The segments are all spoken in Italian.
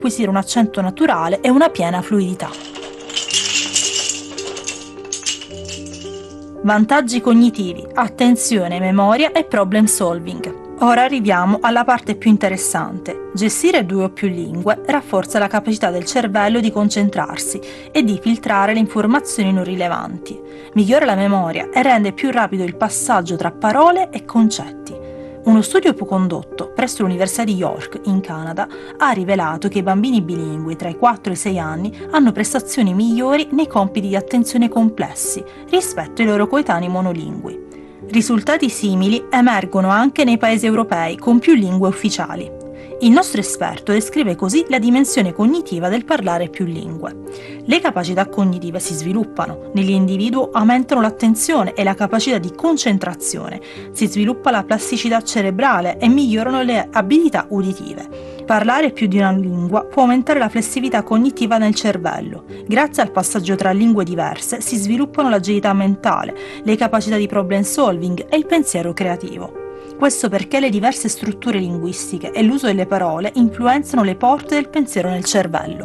acquisire un accento naturale e una piena fluidità. Vantaggi cognitivi, attenzione, memoria e problem solving. Ora arriviamo alla parte più interessante. Gestire 2 o più lingue rafforza la capacità del cervello di concentrarsi e di filtrare le informazioni non rilevanti. Migliora la memoria e rende più rapido il passaggio tra parole e concetti. Uno studio condotto presso l'Università di York, in Canada, ha rivelato che i bambini bilingui tra i 4 e i 6 anni hanno prestazioni migliori nei compiti di attenzione complessi rispetto ai loro coetanei monolingui. Risultati simili emergono anche nei paesi europei con più lingue ufficiali. Il nostro esperto descrive così la dimensione cognitiva del parlare più lingue. Le capacità cognitive si sviluppano, nell'individuo aumentano l'attenzione e la capacità di concentrazione, si sviluppa la plasticità cerebrale e migliorano le abilità uditive. Parlare più di una lingua può aumentare la flessibilità cognitiva nel cervello. Grazie al passaggio tra lingue diverse si sviluppano l'agilità mentale, le capacità di problem solving e il pensiero creativo. Questo perché le diverse strutture linguistiche e l'uso delle parole influenzano le porte del pensiero nel cervello.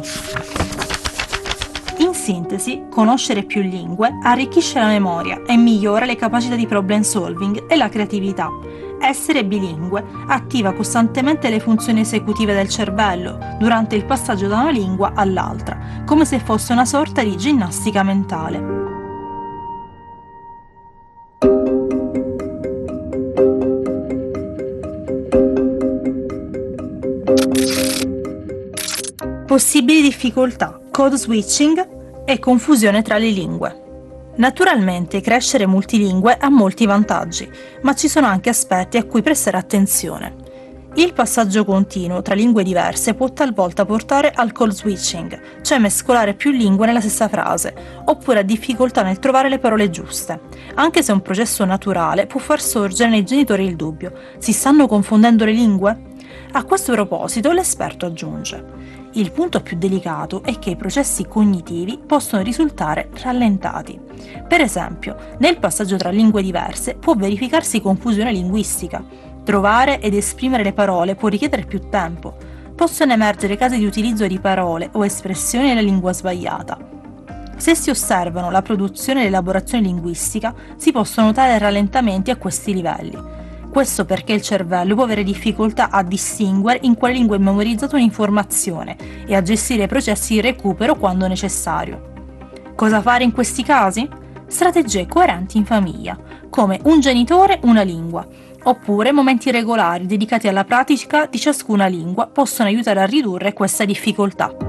In sintesi, conoscere più lingue arricchisce la memoria e migliora le capacità di problem solving e la creatività. Essere bilingue attiva costantemente le funzioni esecutive del cervello durante il passaggio da una lingua all'altra, come se fosse una sorta di ginnastica mentale. Possibili difficoltà, code switching e confusione tra le lingue. Naturalmente crescere multilingue ha molti vantaggi, ma ci sono anche aspetti a cui prestare attenzione. Il passaggio continuo tra lingue diverse può talvolta portare al code switching, cioè mescolare più lingue nella stessa frase, oppure a difficoltà nel trovare le parole giuste. Anche se è un processo naturale, può far sorgere nei genitori il dubbio: si stanno confondendo le lingue? A questo proposito l'esperto aggiunge: il punto più delicato è che i processi cognitivi possono risultare rallentati. Per esempio, nel passaggio tra lingue diverse può verificarsi confusione linguistica. Trovare ed esprimere le parole può richiedere più tempo. Possono emergere casi di utilizzo di parole o espressioni nella lingua sbagliata. Se si osservano la produzione e l'elaborazione linguistica, si possono notare rallentamenti a questi livelli. Questo perché il cervello può avere difficoltà a distinguere in quale lingua è memorizzata un'informazione e a gestire i processi di recupero quando necessario. Cosa fare in questi casi? Strategie coerenti in famiglia, come un genitore, una lingua, oppure momenti regolari dedicati alla pratica di ciascuna lingua possono aiutare a ridurre questa difficoltà.